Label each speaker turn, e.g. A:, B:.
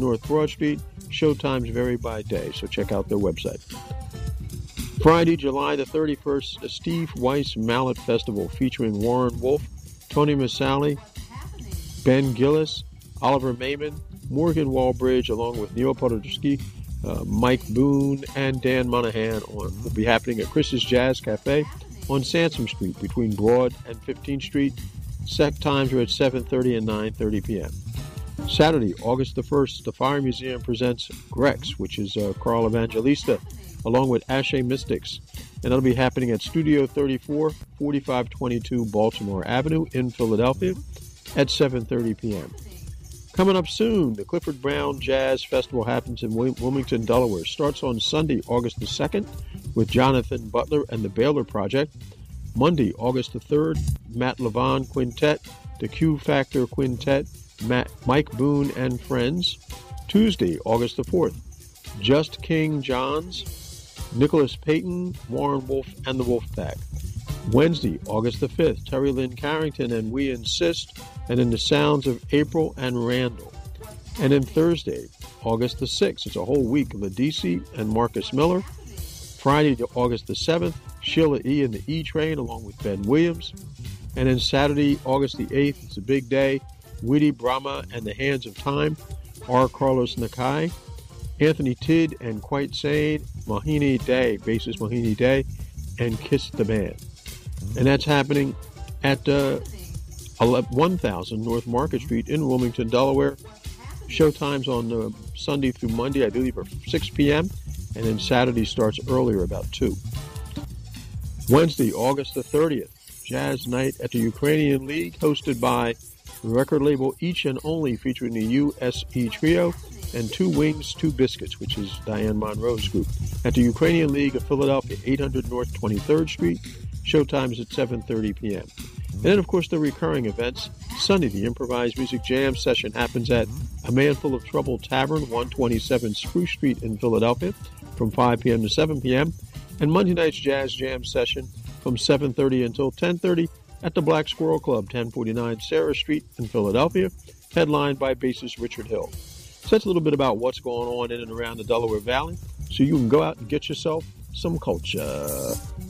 A: North Broad Street. Showtimes vary by day, so check out their website. Friday, July the 31st, the Steve Weiss Mallet Festival featuring Warren Wolf, Tony Masali, Ben Gillis, Oliver Mayman, Morgan Walbridge, along with Neil Podolsky, Mike Boone, and Dan Monahan will be happening at Chris's Jazz Cafe on Sansom Street between Broad and 15th Street. Set times are at 7:30 and 9:30 p.m. Saturday, August the 1st, the Fire Museum presents Grex, which is Carl Evangelista, along with Ashe Mystics. And that'll be happening at Studio 34, 4522 Baltimore Avenue in Philadelphia at 7:30 p.m. Coming up soon, the Clifford Brown Jazz Festival happens in Wilmington, Delaware. Starts on Sunday, August the 2nd, with Jonathan Butler and the Baylor Project. Monday, August the 3rd, Matt Levon Quintet, the Q Factor Quintet, Mike Boone and Friends. Tuesday, August the 4th, Just King Johns, Nicholas Payton, Warren Wolf, and the Wolfpack. Wednesday, August the 5th, Terry Lynn Carrington and We Insist, and in the sounds of April and Randall. And then Thursday, August the 6th, it's a whole week, Ladisi and Marcus Miller. Friday, August the 7th, Sheila E. and the E Train, along with Ben Williams. And then Saturday, August the 8th, it's a big day, Witty Brahma and the Hands of Time, R. Carlos Nakai, Anthony Tidd and Quite Sane, Mohini Day, bassist Mohini Day, and Kiss the Band. And that's happening at 1000 North Market Street in Wilmington, Delaware. Showtimes on Sunday through Monday, I believe, are 6 p.m., and then Saturday starts earlier, about 2. Wednesday, August the 30th, Jazz Night at the Ukrainian League, hosted by the record label Each and Only, featuring the USE Trio and Two Wings, Two Biscuits, which is Diane Monroe's group, at the Ukrainian League of Philadelphia, 800 North 23rd Street. Showtimes at 7:30 p.m. And then, of course, the recurring events. Sunday, the Improvised Music Jam session happens at A Man Full of Trouble Tavern, 127 Spruce Street in Philadelphia, from 5 p.m. to 7 p.m. And Monday night's Jazz Jam session from 7:30 until 10:30 at the Black Squirrel Club, 1049 Sarah Street in Philadelphia, headlined by bassist Richard Hill. So that's a little bit about what's going on in and around the Delaware Valley, so you can go out and get yourself some culture.